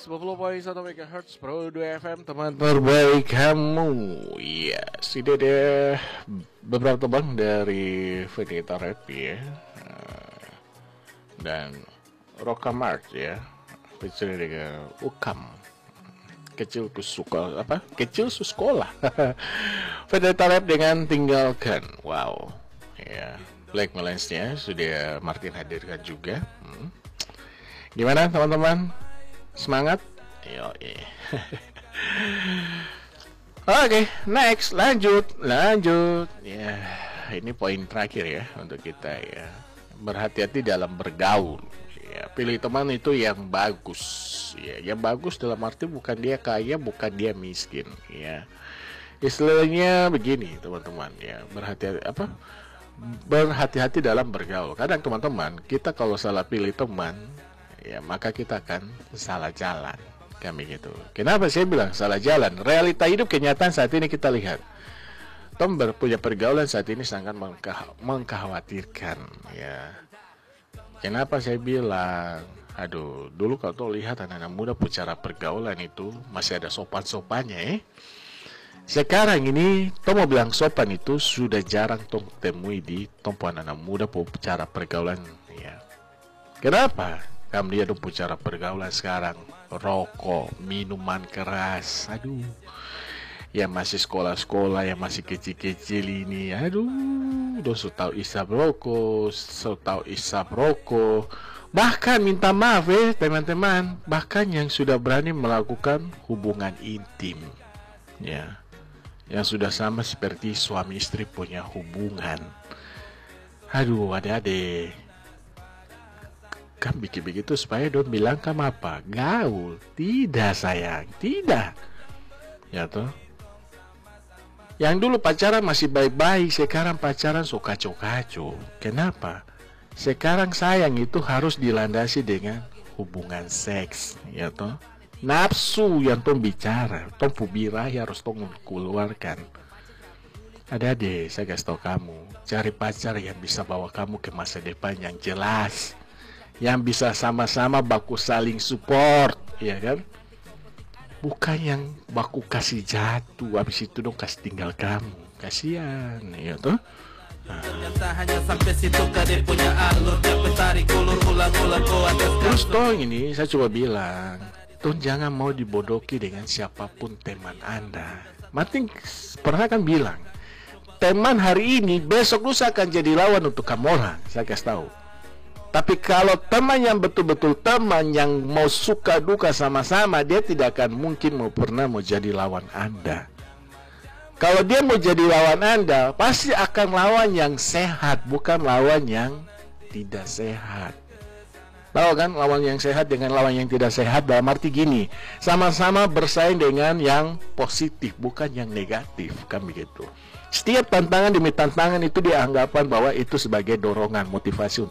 90.1 MHz Pro 2 FM, teman terbaik kamu. Yes, ini dia beberapa teman dari Veneta Rap ya, dan Rokamart ya, featuring dengan Ukam. Kecilku suka apa? Kecil su sekolah. Veneta Rap dengan Tinggalkan. Wow. Ya, Black Melance-nya sudah Martin hadirkan juga. Gimana teman-teman? Semangat? Oke, next, lanjut. Ya, ini poin terakhir ya untuk kita ya. Berhati-hati dalam bergaul. Ya, pilih teman itu yang bagus. Ya, yang bagus dalam arti bukan dia kaya, bukan dia miskin. Ya, istilahnya begini teman-teman ya. Berhati-hati dalam bergaul. Kadang teman-teman, kita kalau salah pilih teman, ya maka kita akan salah jalan. Kami gitu. Kenapa saya bilang salah jalan? Realita hidup kenyataan saat ini kita lihat. Tom punya pergaulan saat ini sangat mengkhawatirkan ya. Kenapa saya bilang? Aduh, dulu kalau tuh lihat anak-anak muda cara pergaulan itu masih ada sopan-sopannya. Sekarang ini Tom mau bilang sopan itu sudah jarang Tom temui di Tom anak-anak muda cara pergaulan ya. Kenapa? Kamu lihat dong cara pergaulan sekarang, rokok, minuman keras, aduh. Yang masih sekolah-sekolah, yang masih kecil-kecil ini, aduh. Udah tahu isap rokok, bahkan minta maaf teman-teman, bahkan yang sudah berani melakukan hubungan intim, ya, yang sudah sama seperti suami istri punya hubungan. Aduh, adik-adik. Kan bikin begitu supaya don bilang kamu apa? Gaul. Tidak sayang, tidak. Ya toh. Yang dulu pacaran masih baik-baik, sekarang pacaran so kacau-kacau. Kenapa? Sekarang sayang itu harus dilandasi dengan hubungan seks, ya toh. Nafsu yang tom bicara, tom birahi harus tom keluarkan. Adik-adik, saya kasih tahu kamu, cari pacar yang bisa bawa kamu ke masa depan yang jelas, yang bisa sama-sama baku saling support, ya kan? Bukan yang baku kasih jatuh, habis itu dong kasih tinggal kamu, kasihan, ya toh. Terus toh ini saya coba bilang, toh jangan mau dibodohi dengan siapapun teman Anda. Martin pernah kan bilang, teman hari ini besok lusa akan jadi lawan untuk kamu orang. Saya kasih tahu. Tapi kalau teman yang betul-betul teman yang mau suka duka sama-sama, dia tidak akan mungkin pernah mau jadi lawan Anda. Kalau dia mau jadi lawan Anda, pasti akan lawan yang sehat, bukan lawan yang tidak sehat. Tahu kan, lawan yang sehat dengan lawan yang tidak sehat dalam arti gini, sama-sama bersaing dengan yang positif, bukan yang negatif, kan begitu. Setiap tantangan demi tantangan itu dianggapan bahwa itu sebagai dorongan, motivasi